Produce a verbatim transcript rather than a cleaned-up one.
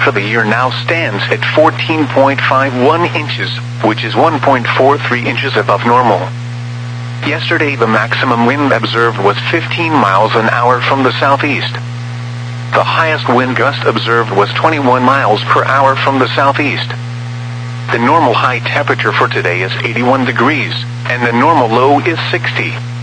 for the year now stands at fourteen point five one inches, which is one point four three inches above normal. Yesterday the maximum wind observed was fifteen miles an hour from the southeast. The highest wind gust observed was twenty-one miles per hour from the southeast. The normal high temperature for today is eighty-one degrees, and the normal low is sixty.